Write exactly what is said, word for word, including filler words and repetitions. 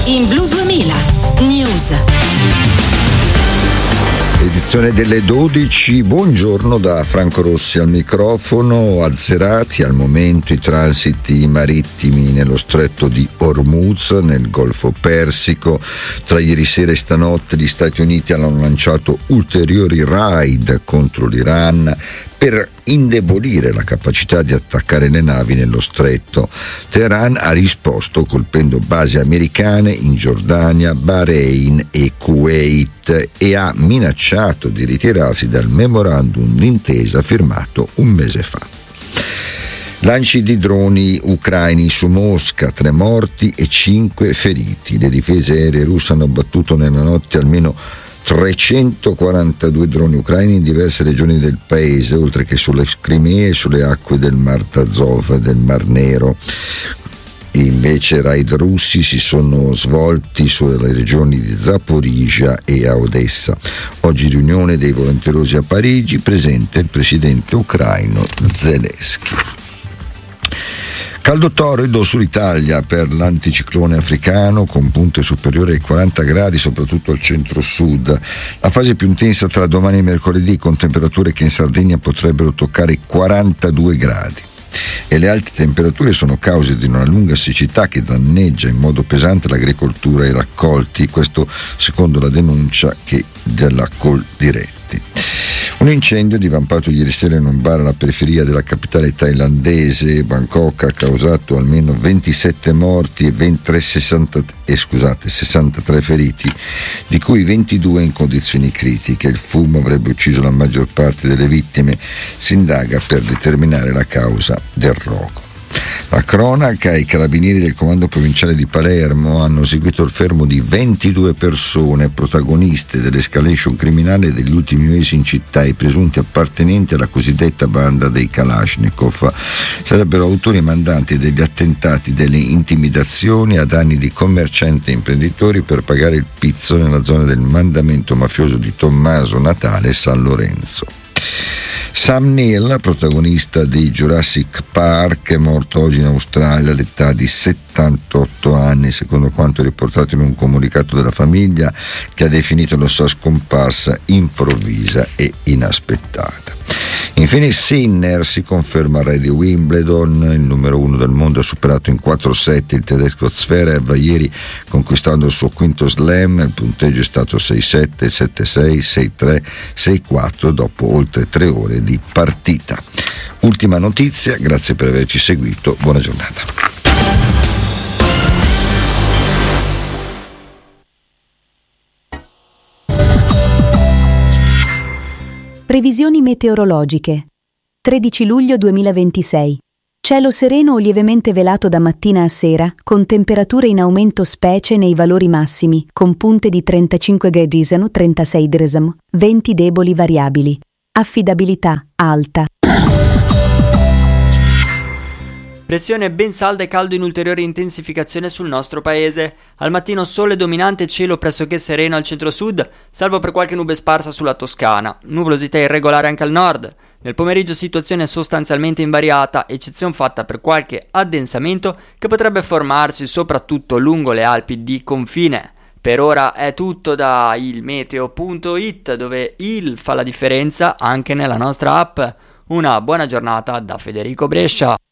In Blu duemila News. Edizione delle dodici, buongiorno da Franco Rossi al microfono. Azzerati al momento i transiti marittimi nello stretto di Hormuz, nel Golfo Persico. Tra ieri sera e stanotte gli Stati Uniti hanno lanciato ulteriori raid contro l'Iran per indebolire la capacità di attaccare le navi nello stretto. Teheran ha risposto colpendo basi americane in Giordania, Bahrain e Kuwait e ha minacciato di ritirarsi dal memorandum d'intesa firmato un mese fa. Lanci di droni ucraini su Mosca, tre morti e cinque feriti. Le difese aeree russe hanno abbattuto nella notte almeno trecentoquarantadue droni ucraini in diverse regioni del paese, oltre che sulle Crimea e sulle acque del Mar d'Azov, del Mar Nero. Invece raid russi si sono svolti sulle regioni di Zaporizhia e a Odessa. Oggi riunione dei volenterosi a Parigi, presente il presidente ucraino Zelensky. Caldo torrido sull'Italia per l'anticiclone africano con punte superiori ai quaranta gradi, soprattutto al centro-sud. La fase più intensa tra domani e mercoledì, con temperature che in Sardegna potrebbero toccare i quarantadue gradi. E le alte temperature sono cause di una lunga siccità che danneggia in modo pesante l'agricoltura e i raccolti, questo secondo la denuncia che della Coldiretti. Un incendio divampato ieri sera in un bar alla periferia della capitale thailandese, Bangkok, ha causato almeno ventisette morti e, venti, sessanta, eh, scusate, sessantatré feriti, di cui ventidue in condizioni critiche. Il fumo avrebbe ucciso la maggior parte delle vittime. Si indaga per determinare la causa del rogo. La cronaca: i carabinieri del comando provinciale di Palermo hanno eseguito il fermo di ventidue persone protagoniste dell'escalation criminale degli ultimi mesi in città, i presunti appartenenti alla cosiddetta banda dei Kalashnikov. Sarebbero autori e mandanti degli attentati, delle intimidazioni a danni di commercianti e imprenditori per pagare il pizzo nella zona del mandamento mafioso di Tommaso Natale e San Lorenzo. Sam Neill, protagonista di Jurassic Park, è morto oggi in Australia all'età di settantotto anni, secondo quanto riportato in un comunicato della famiglia, che ha definito la sua scomparsa improvvisa e inaspettata. Infine Sinner si conferma re di Wimbledon, il numero uno del mondo ha superato in quattro set il tedesco Zverev ieri, conquistando il suo quinto slam. Il punteggio è stato sei sette, sette sei, sei tre, sei quattro dopo oltre tre ore di partita. Ultima notizia, grazie per averci seguito, buona giornata. Previsioni meteorologiche. tredici luglio duemilaventisei. Cielo sereno o lievemente velato da mattina a sera, con temperature in aumento specie nei valori massimi, con punte di trentacinque gradi, trentasei gradi, venti deboli variabili. Affidabilità alta. Pressione ben salda e caldo in ulteriore intensificazione sul nostro paese. Al mattino sole dominante e cielo pressoché sereno al centro-sud, salvo per qualche nube sparsa sulla Toscana. Nuvolosità irregolare anche al nord. Nel pomeriggio situazione sostanzialmente invariata, eccezion fatta per qualche addensamento che potrebbe formarsi soprattutto lungo le Alpi di confine. Per ora è tutto da ilmeteo punto it, dove il fa la differenza anche nella nostra app. Una buona giornata da Federico Brescia.